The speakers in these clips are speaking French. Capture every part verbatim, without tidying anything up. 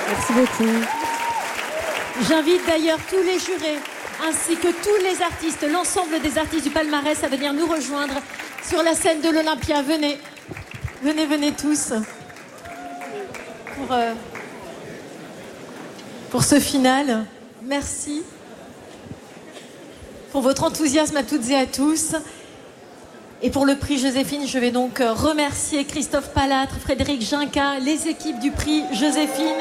Merci beaucoup. J'invite d'ailleurs tous les jurés, ainsi que tous les artistes, l'ensemble des artistes du palmarès à venir nous rejoindre sur la scène de l'Olympia. Venez, venez, venez tous pour, euh, pour ce final. Merci pour votre enthousiasme à toutes et à tous. Et pour le prix Joséphine, je vais donc remercier Christophe Palatre, Frédéric Ginca, les équipes du prix Joséphine.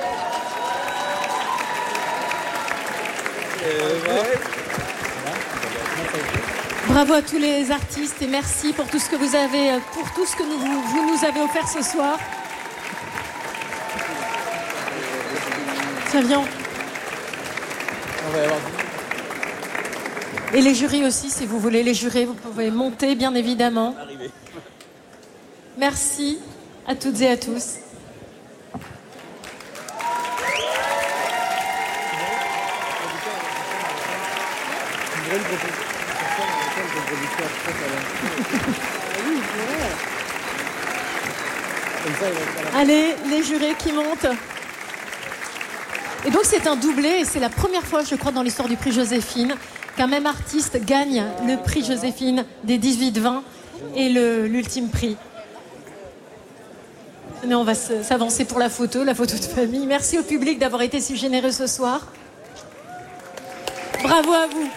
Bravo à tous les artistes et merci pour tout ce que vous avez, pour tout ce que nous, vous nous avez offert ce soir. Tiens, viens. Et les jurys aussi, si vous voulez, les jurés, vous pouvez monter, bien évidemment. Merci à toutes et à tous. Allez, les jurés qui montent. Et donc c'est un doublé et c'est la première fois, je crois, dans l'histoire du prix Joséphine qu'un même artiste gagne le prix Joséphine des dix-huit vingt et le, l'ultime prix. Et on va s'avancer pour la photo, la photo de famille. Merci au public d'avoir été si généreux ce soir. Bravo à vous.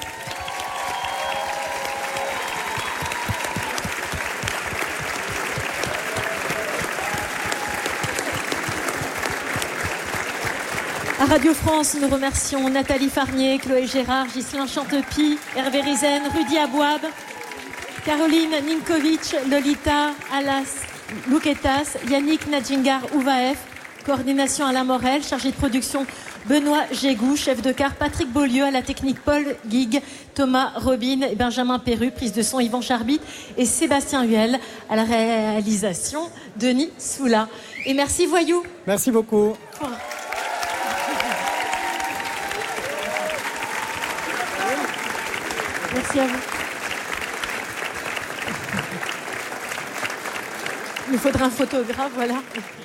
À Radio France, nous remercions Nathalie Farnier, Chloé Gérard, Ghislain Chantepie, Hervé Rizen, Rudy Abouab, Caroline Ninkovic, Lolita Alas Louketas, Yannick Nadjingar Ouvaef, coordination Alain Morel, chargé de production Benoît Gégou, chef de car Patrick Beaulieu, à la technique Paul Guigues, Thomas Robin et Benjamin Perru, prise de son Yvan Charby et Sébastien Huel, à la réalisation Denis Soula. Et merci Voyou. Merci beaucoup. Pour... Merci à vous. Il nous faudra un photographe, voilà.